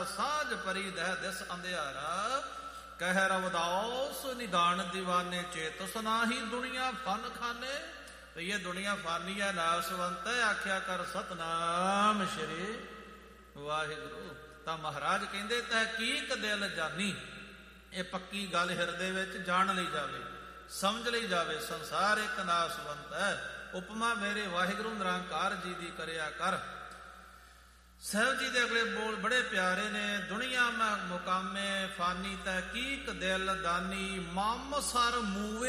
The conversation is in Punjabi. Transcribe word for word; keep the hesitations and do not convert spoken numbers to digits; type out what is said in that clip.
ਸਾਜ ਪਰੀ ਦਹਿ ਦਿਸ ਅੰਧਿਆਰਾ। ਕਹਿ ਰਵਦਾਸ ਨਿਦਾਨ दीवाने चेतस नाही दुनिया फन खाने। तो ये दुनिया फानी है नासवंत है आख्या कर सतनाम श्री वाहिगुरु। ਤਾਂ ਮਹਾਰਾਜ ਕਹਿੰਦੇ ਤਹਿਕੀਕ ਦਿਲ ਜਾਨੀ, ਇਹ ਪੱਕੀ ਗੱਲ ਹਿਰਦੇ ਵਿੱਚ ਜਾਣ ਲਈ ਜਾਵੇ, ਸਮਝ ਲਈ ਜਾਵੇ ਸੰਸਾਰ ਇੱਕ ਨਾਸਵੰਤ ਹੈ। ਉਪਮਾ ਮੇਰੇ ਵਾਹਿਗੁਰੂ ਨਿਰੰਕਾਰ ਜੀ ਦੀ ਕਰਿਆ ਕਰ। ਸਾਹਿਬ ਜੀ ਦੇ ਅਗਲੇ ਬੋਲ ਬੜੇ ਪਿਆਰੇ ਨੇ। ਦੁਨੀਆ ਮੈਂ ਮੁਕਾਮੇ ਫਾਨੀ ਤਹਿਕੀਕ ਦਿਲ ਦਾਨੀ, ਮਮ ਸਰ ਮੂਵੇ